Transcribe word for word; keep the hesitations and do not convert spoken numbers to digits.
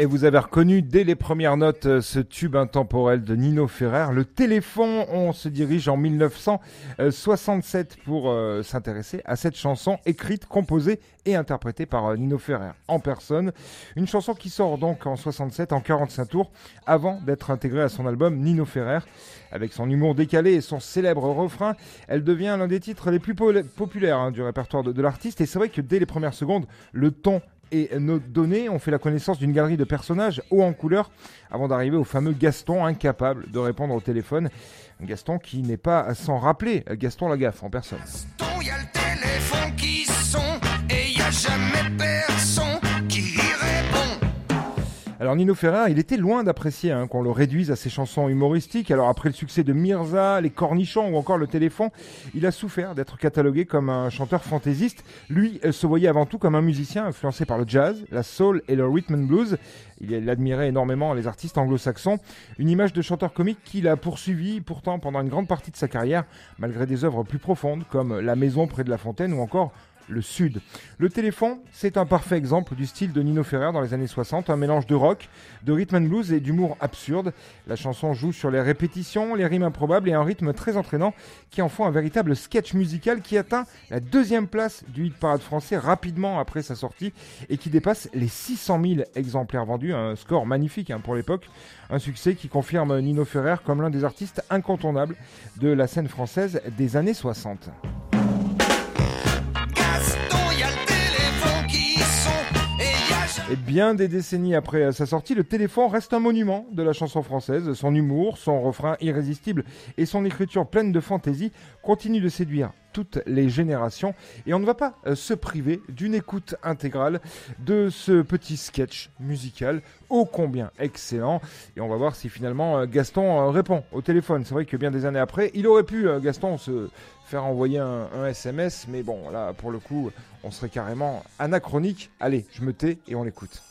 Et vous avez reconnu dès les premières notes ce tube intemporel de Nino Ferrer, Le Téléphone. On se dirige en dix-neuf cent soixante-sept pour euh, s'intéresser à cette chanson écrite, composée et interprétée par euh, Nino Ferrer en personne. Une chanson qui sort donc en soixante-sept en quarante-cinq tours avant d'être intégrée à son album Nino Ferrer. Avec son humour décalé et son célèbre refrain, elle devient l'un des titres les plus po- populaires hein, du répertoire de, de l'artiste. Et c'est vrai que dès les premières secondes, le ton et nos données ont fait la connaissance d'une galerie de personnages hauts en couleur avant d'arriver au fameux Gaston incapable de répondre au téléphone. Gaston qui n'est pas sans rappeler Gaston Lagaffe en personne. Gaston, y a le téléphone qui sonne et y a jamais personne qui y répond. Alors Nino Ferrer, il était loin d'apprécier hein, qu'on le réduise à ses chansons humoristiques. Alors après le succès de Mirza, Les Cornichons ou encore Le Téléphone, il a souffert d'être catalogué comme un chanteur fantaisiste. Lui euh, se voyait avant tout comme un musicien influencé par le jazz, la soul et le rhythm and blues. Il, il admirait énormément les artistes anglo-saxons. Une image de chanteur comique qu'il a poursuivi pourtant pendant une grande partie de sa carrière, malgré des œuvres plus profondes comme La Maison près de la Fontaine ou encore Le Sud. Le Téléphone, c'est un parfait exemple du style de Nino Ferrer dans les années soixante, un mélange de rock, de rhythm and blues et d'humour absurde. La chanson joue sur les répétitions, les rimes improbables et un rythme très entraînant qui en font un véritable sketch musical qui atteint la deuxième place du hit parade français rapidement après sa sortie et qui dépasse les six cent mille exemplaires vendus, un score magnifique hein, pour l'époque. Un succès qui confirme Nino Ferrer comme l'un des artistes incontournables de la scène française des années soixante. Et bien des décennies après sa sortie, Le Téléphone reste un monument de la chanson française. Son humour, son refrain irrésistible et son écriture pleine de fantaisie continuent de séduire toutes les générations. Et on ne va pas euh, se priver d'une écoute intégrale de ce petit sketch musical ô combien excellent. Et on va voir si finalement euh, Gaston euh, répond au téléphone. C'est vrai que bien des années après, il aurait pu, euh, Gaston, se faire envoyer un, un S M S. Mais bon, là, pour le coup, on serait carrément anachronique. Allez, je me tais et on l'écoute.